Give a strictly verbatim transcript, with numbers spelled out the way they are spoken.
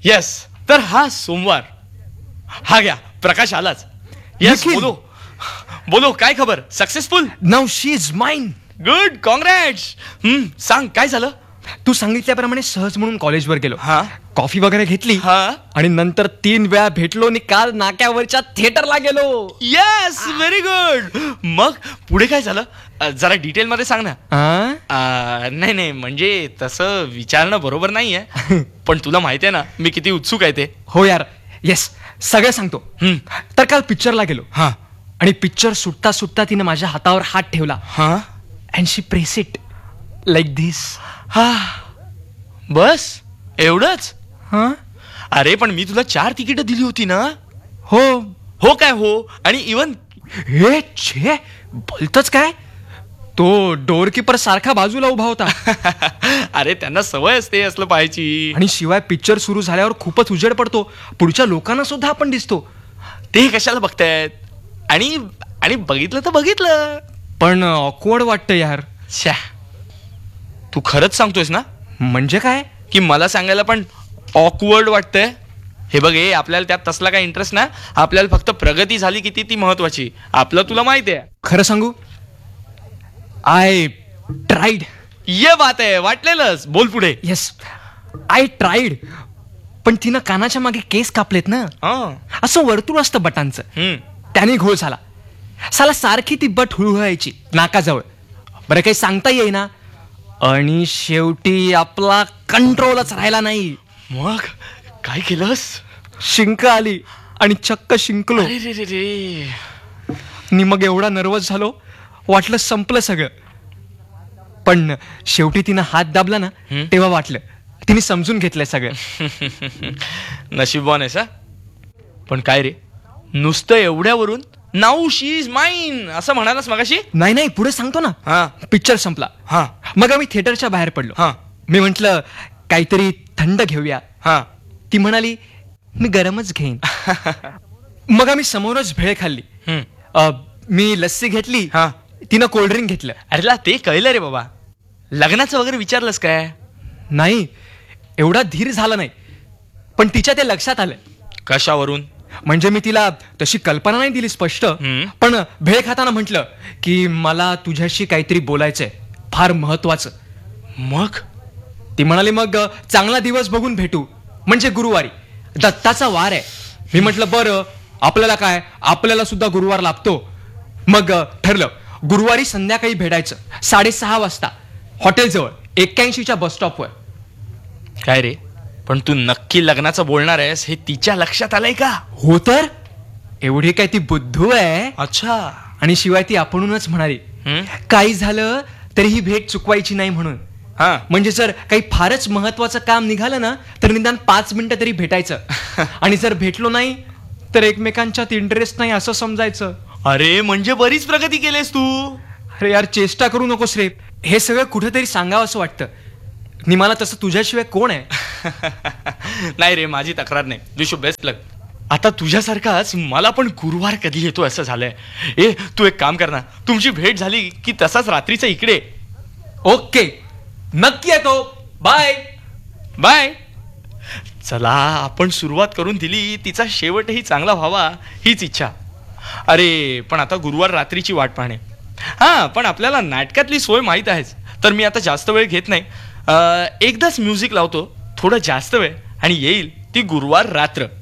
Yes, तर हा सोमवार. हा घ्या, प्रकाश आलाच. येस, निखिल. बोलो बोलो, काय खबर? Successful? Now she is mine. Good, congrats. हम्म, सांग काय झालं? तू सांगितल्याप्रमाणे सहज म्हणून कॉलेजवर गेलो. हा कॉफी वगैरे घेतली. हा आणि नंतर तीन वेळा भेटलो आणि काल नाक्यावरच्या थिएटरला गेलो. Yes, very good. मग पुढे काय झालं? अ, जरा डिटेल मध्ये सांग ना. आ? अ, नाही नाही, म्हणजे तसं विचारणं बरोबर नाहीये, पण तुला माहिती आहे ना मी किती उत्सुक आहे ते. हो यार, येस, सगळं सांगतो. हम्म. तर काल पिक्चरला गेलो. हा आणि पिक्चर सुटता सुटता तिने माझ्या हातावर हात ठेवला. हा and she press it like this. हा बस एवढंच? हा? अरे पण मी तुला चार तिकीट दिली होती ना. हो. हो काय हो? आणि इवन हे छे, बोलतच काय? तो डोअरकीपर सारखा बाजूला उभा होता. अरे त्यांना सवय असते असलं पाहायची. आणि शिवाय पिक्चर सुरू झाल्यावर खूपच उजेड पडतो, पुढच्या लोकांना सुद्धा आपण दिसतो. ते कशाला बघतायत? आणि आणि बघितलं तर बघितलं, पण ऑकवर्ड वाटतं यार. शा, तू खरंच सांगतोयस ना? म्हणजे काय? की मला सांगायला पण ऑकवर्ड वाटतंय? हे बघ, हे आपल्याला त्यात तसला काय इंटरेस्ट ना. आपल्याला फक्त प्रगती झाली किती ती महत्वाची. आपलं तुला माहिती आहे. खरं सांगू, आय ट्राईड. ये बात आहे, वाटलेलंच. बोल पुढे. Yes, I tried. पण तिनं कानाच्या मागे केस कापलेत ना, हा. असं वर्तुळ असतं बटांचं, हम्म. त्याने घोळ झाला. साला सारखी ती बट हुळहुळायची नाकाजवळ. बरं काही सांगता येईना. आणि शेवटी आपला कंट्रोलच राहिला नाही. मग काय केलंस? शिंक आली आणि चक्क शिंकलो. अरे रे रे रे. नि मग एवढा नर्वस झालो, वाटलं संपलं सगळं. पण शेवटी तिनं हात दाबला ना, हम्म. तेव्हा वाटलं तिने समजून घेतलंय सगळं. नशीबवान आहे सा. पण काय रे, नुसतं एवढ्यावरून नाऊ शी इज माइन असं म्हणालास मगाशी? नाही नाही, पुढे सांगतो ना. हा पिक्चर संपला. हा मग आम्ही थिएटरच्या बाहेर पडलो. हा मी म्हंटल काहीतरी थंड घेऊया. हा ती म्हणाली मी गरमच घेईन. मग आम्ही समोरच भेळ खाल्ली. हम्म. अ, मी लस्सी घेतली, हा. तिनं कोल्ड्रिंक घेतलं. अरे ला, ते कळलं रे बाबा. लग्नाचं वगैरे विचारलंस काय? नाही, एवढा धीर झाला नाही, पण तिच्या ते लक्षात आलं. कशावरून? म्हणजे मी तिला तशी कल्पना नाही दिली स्पष्ट, हम्म. पण भेळ खाताना म्हटलं की मला तुझ्याशी काहीतरी बोलायचंय, फार महत्वाचं. मग ती म्हणाली मग चांगला दिवस बघून भेटू, म्हणजे गुरुवारी, दत्ताचा वार आहे. मी म्हटलं बरं, आपल्याला काय, आपल्याला सुद्धा गुरुवार लागतो. मग ठरलं गुरुवारी संध्याकाळी भेटायचं साडेसहा वाजता हॉटेलजवळ एक्क्याऐंशीच्या बस स्टॉपवर. काय रे, पण तू नक्की लग्नाचं बोलणार आहेस हे तिच्या लक्षात आलंय का? हो तर, एवढी काय ती बुद्धू आहे. अच्छा. आणि शिवाय ती आपणूनच म्हणाली हम्म. काही झालं तरी ही भेट चुकवायची नाही म्हणून. हा. म्हणजे जर काही फारच महत्वाचं काम निघालं ना, तर निदान पाच मिनिटं तरी भेटायचं. आणि जर भेटलो नाही तर एकमेकांच्यात इंटरेस्ट नाही असं समजायचं. अरे म्हणजे बरीच प्रगती केलीस तू. अरे यार, चेष्टा करू नकोस रे. हे सगळं कुठेतरी सांगावं असं वाटतं. नि मला तसं तुझ्याशिवाय कोण आहे? नाही रे, माझी तक्रार नाही. विश यू बेस्ट लक. आता तुझ्यासारखाच मला पण गुरुवार कधी येतो असं झालंय. ए तू एक काम कर ना, तुमची भेट झाली की तसाच रात्रीचा इकडे. ओके, नक्की येतो. Bye bye. चला, आपण सुरुवात करून दिली, तिचा शेवटही चांगला व्हावा हीच इच्छा. अरे पण आता गुरुवार रात्रीची वाट पाहणे. हा, पण आपल्याला नाटकातली सोय माहीत आहेच, तर मी आता जास्त वेळ घेत नाही. अं, एकदाच म्युझिक लावतो, थोडं जास्त वेळ, आणि येईल ती गुरुवार रात्र.